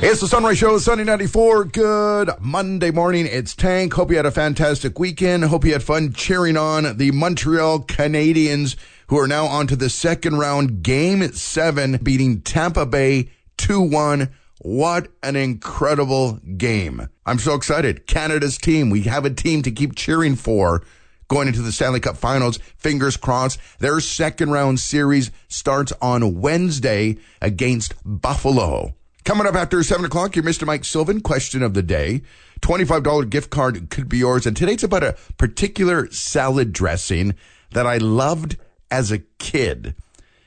It's the Sunrise Show, Sunny 94. Good Monday morning. It's Tank. Hope you had a fantastic weekend. Hope you had fun cheering on the Montreal Canadiens, who are now on to the second round, Game 7, beating Tampa Bay 2-1. What an incredible game. I'm so excited. Canada's team. We have a team to keep cheering for going into the Stanley Cup Finals. Fingers crossed. Their second round series starts on Wednesday against Buffalo. Coming up after 7 o'clock, your Mr. Mike Sylvan question of the day. $25 gift card could be yours. And today's about a particular salad dressing that I loved as a kid,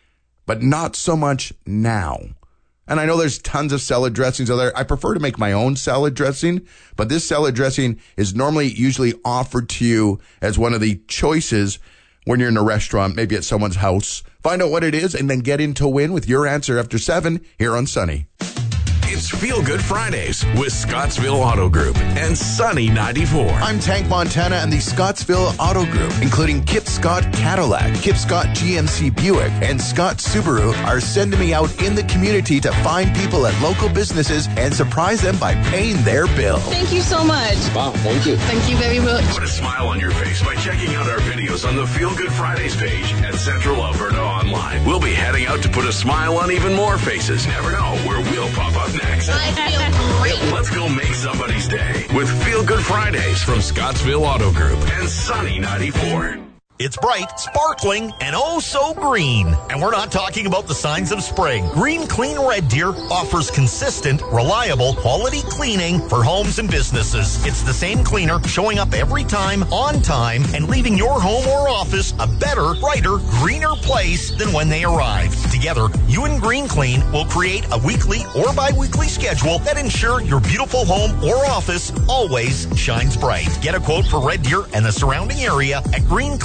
but not so much now. And I know there's tons of salad dressings out there. I prefer to make my own salad dressing, but this salad dressing is usually offered to you as one of the choices when you're in a restaurant, maybe at someone's house. Find out what it is and then get in to win with your answer after 7 here on Sunny. It's Feel Good Fridays with Scottsville Auto Group and Sunny 94. I'm Tank Montana and the Scottsville Auto Group, including Kip Scott Cadillac, Kip Scott GMC Buick, and Scott Subaru, are sending me out in the community to find people at local businesses and surprise them by paying their bill. Thank you so much. Wow, thank you. Thank you very much. Put a smile on your face by checking out our videos on the Feel Good Fridays page at Central Alberta Online. We'll be heading out to put a smile on even more faces. Never know where we'll pop up next. I feel great. Let's go make somebody's day with Feel Good Fridays from Scottsville Auto Group and Sunny 94. It's bright, sparkling, and oh so green. And we're not talking about the signs of spring. Green Clean Red Deer offers consistent, reliable, quality cleaning for homes and businesses. It's the same cleaner showing up every time, on time, and leaving your home or office a better, brighter, greener place than when they arrived. Together, you and Green Clean will create a weekly or bi-weekly schedule that ensure your beautiful home or office always shines bright. Get a quote for Red Deer and the surrounding area at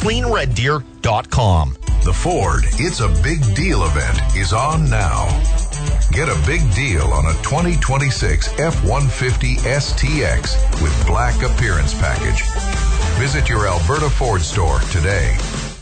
greencleanreddeer.com. The Ford It's a Big Deal event is on now. Get a big deal on a 2026 F-150 STX with black appearance package. Visit your Alberta Ford store today.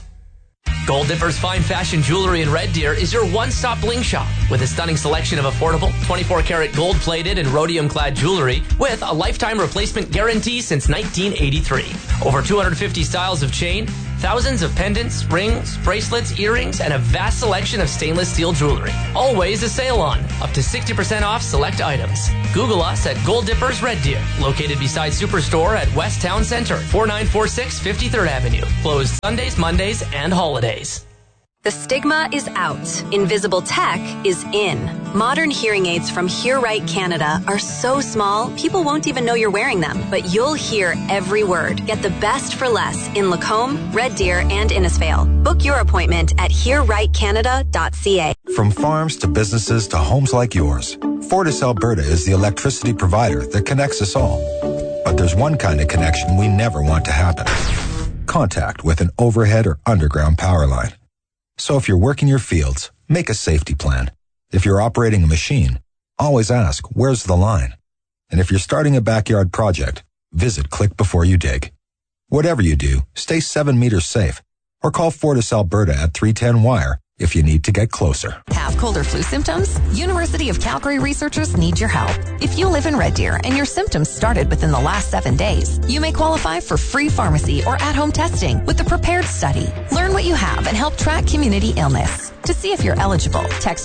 Gold Dipper's fine fashion jewelry in Red Deer is your one-stop bling shop with a stunning selection of affordable 24-karat gold-plated and rhodium-clad jewelry with a lifetime replacement guarantee since 1983. Over 250 styles of chain, thousands of pendants, rings, bracelets, earrings, and a vast selection of stainless steel jewelry. Always a sale on, up to 60% off select items. Google us at Gold Dippers Red Deer, located beside Superstore at West Town Center, 4946 53rd Avenue. Closed Sundays, Mondays, and holidays. The stigma is out. Invisible tech is in. Modern hearing aids from Hear Right Canada are so small, people won't even know you're wearing them. But you'll hear every word. Get the best for less in Lacombe, Red Deer, and Innisfail. Book your appointment at hearrightcanada.ca. From farms to businesses to homes like yours, Fortis Alberta is the electricity provider that connects us all. But there's one kind of connection we never want to happen. Contact with an overhead or underground power line. So if you're working your fields, make a safety plan. If you're operating a machine, always ask, where's the line? And if you're starting a backyard project, visit Click Before You Dig. Whatever you do, stay 7 meters safe or call Fortis Alberta at 310-WIRE if you need to get closer. Have cold or flu symptoms? University of Calgary researchers need your help. If you live in Red Deer and your symptoms started within the last 7 days, you may qualify for free pharmacy or at-home testing with the Prepared Study. Learn what you have and help track community illness. To see if you're eligible, text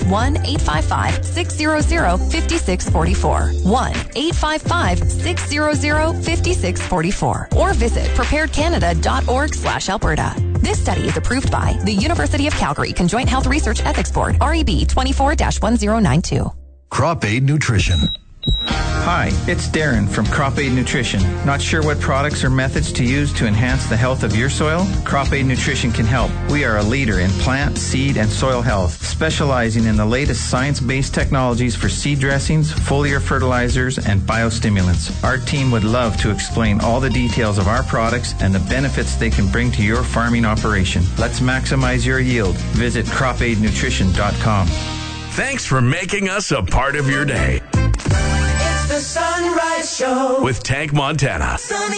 1-855-600-5644. 1-855-600-5644. Or visit preparedcanada.org/Alberta. This study is approved by the University of Calgary Conjoint Health Research Ethics Board, REB 24-1092. Crop Aid Nutrition. Hi, it's Darren from Crop Aid Nutrition. Not sure what products or methods to use to enhance the health of your soil? Crop Aid Nutrition can help. We are a leader in plant, seed, and soil health, specializing in the latest science-based technologies for seed dressings, foliar fertilizers, and biostimulants. Our team would love to explain all the details of our products and the benefits they can bring to your farming operation. Let's maximize your yield. Visit cropaidnutrition.com. Thanks for making us a part of your day. The Sunrise Show with Tank Montana.